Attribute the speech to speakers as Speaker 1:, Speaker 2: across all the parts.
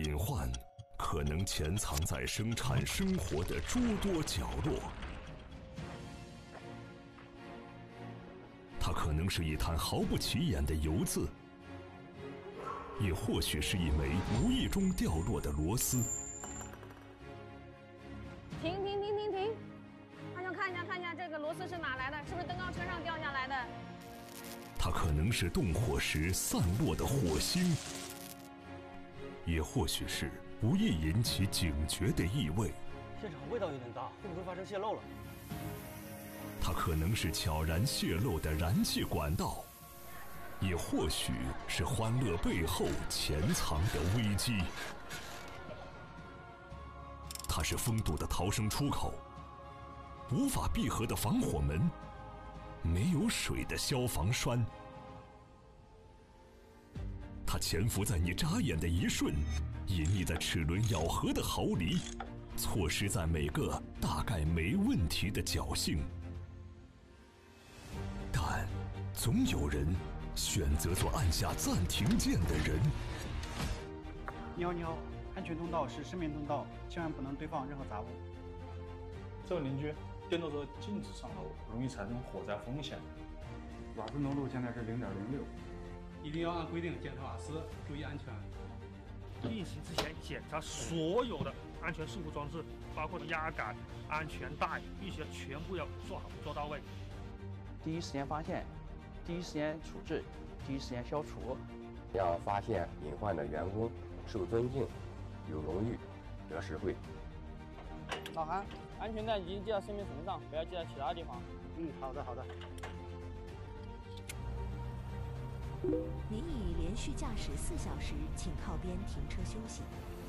Speaker 1: 隐患可能潜藏在生产生活的诸多角落。它可能是一滩毫不起眼的油渍，也或许是一枚无意中掉落的螺丝。
Speaker 2: 停！观众看一下，这个螺丝是哪来的？是不是登高车上掉下来的？
Speaker 1: 它可能是动火时散落的火星，也或许是无意引起警觉的异味。
Speaker 3: 现场味道有点大，会不会发生泄漏了？
Speaker 1: 它可能是悄然泄漏的燃气管道，也或许是欢乐背后潜藏的危机。它是封堵的逃生出口，无法闭合的防火门，没有水的消防栓。它潜伏在你眨眼的一瞬，隐匿在齿轮咬合的毫厘，错失在每个大概没问题的侥幸。但总有人选择做按下暂停键的人。
Speaker 4: 你好，安全通道是生命通道，千万不能堆放任何杂物。
Speaker 5: 这位邻居，电动车禁止上楼，容易产生火灾风险。
Speaker 4: 瓦斯浓度现在是0.06，
Speaker 6: 一定要按规定检查瓦斯，注意安全。
Speaker 7: 运行之前检查所有的安全事故装置，包括压杆、安全带，必须全部要做好做到位。
Speaker 8: 第一时间发现，第一时间处置，第一时间消除。
Speaker 9: 要发现隐患的员工受尊敬、有荣誉、得实惠。
Speaker 10: 老韩，安全带已经系到生命绳上，不要系在其他地方。
Speaker 4: 好的。
Speaker 11: 您已连续驾驶4小时，请靠边停车休息。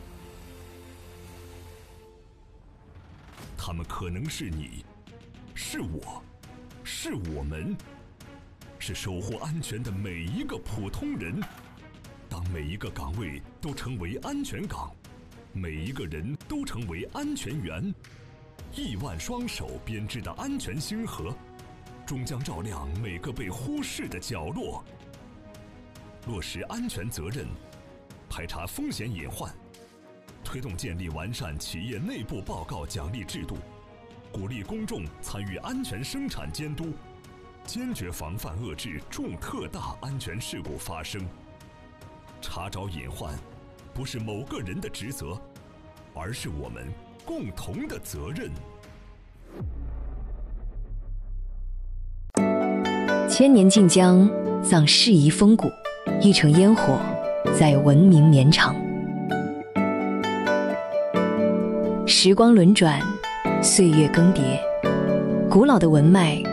Speaker 1: 他们可能是你，是我，是我们，是守护安全的每一个普通人。当每一个岗位都成为安全岗，每一个人都成为安全员，亿万双手编织的安全星河，终将照亮每个被忽视的角落。落实安全责任，排查风险隐患，推动建立完善企业内部报告奖励制度，鼓励公众参与安全生产监督，坚决防范遏制重特大安全事故发生。查找隐患，不是某个人的职责，而是我们共同的责任。
Speaker 12: 千年晋江，葬世遗风骨，一城烟火，在文明绵长。时光轮转，岁月更迭，古老的文脉